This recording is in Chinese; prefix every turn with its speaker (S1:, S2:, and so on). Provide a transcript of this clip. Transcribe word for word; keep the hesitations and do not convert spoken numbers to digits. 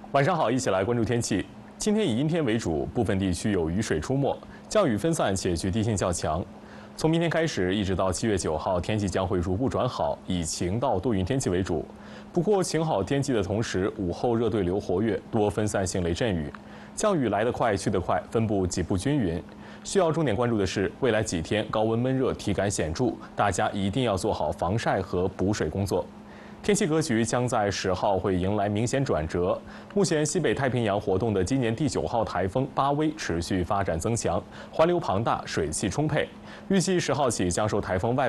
S1: 晚上好，一起来关注天气。今天以阴天为主，部分地区有雨水出没，降雨分散且局地性较强。从明天开始，一直到七月九号，天气将会逐步转好，以晴到多云天气为主。不过，晴好天气的同时，午后热对流活跃，多分散性雷阵雨，降雨来得快去得快，分布极不均匀。需要重点关注的是，未来几天高温闷热，体感显著，大家一定要做好防晒和补水工作。天气格局将在十号会迎来明显转折。目前西北太平洋活动的今年第九号台风巴威持续发展增强，环流庞大，水汽充沛。预计十号起将受台风外